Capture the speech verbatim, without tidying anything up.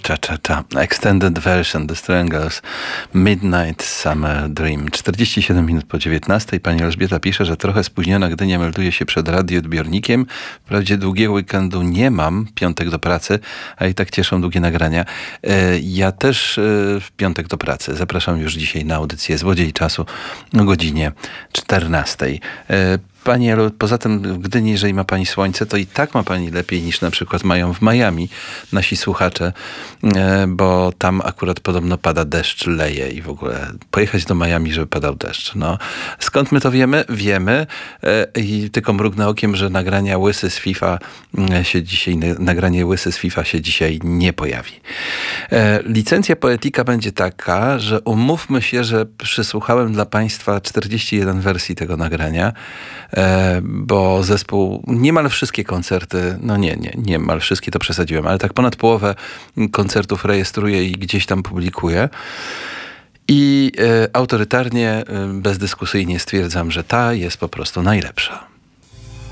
Cha-cha-cha. Extended version The Strangles. Midnight Summer Dream. czterdzieści siedem minut po dziewiętnastej. Pani Elżbieta pisze, że trochę spóźniona Gdynia melduje się przed radioodbiornikiem. Wprawdzie długiego weekendu nie mam. Piątek do pracy, a i tak cieszą długie nagrania. Ja też w piątek do pracy. Zapraszam już dzisiaj na audycję Złodziej Czasu o godzinie czternastej. Pani Elu, poza tym w Gdyni, jeżeli ma pani słońce, to i tak ma pani lepiej niż na przykład mają w Miami nasi słuchacze, bo tam akurat podobno pada deszcz, leje i w ogóle pojechać do Miami, żeby padał deszcz. No, skąd my to wiemy? Wiemy i tylko mrugnę okiem, że nagrania Łysy z FIFA się dzisiaj, nagranie Łysy z FIFA się dzisiaj nie pojawi. Licencja poetyka będzie taka, że umówmy się, że przysłuchałem dla państwa czterdzieści jeden wersji tego nagrania, bo zespół, niemal wszystkie koncerty, no nie, nie, niemal wszystkie to przesadziłem, ale tak ponad połowę koncertów rejestruję i gdzieś tam publikuję. I autorytarnie, bezdyskusyjnie stwierdzam, że ta jest po prostu najlepsza.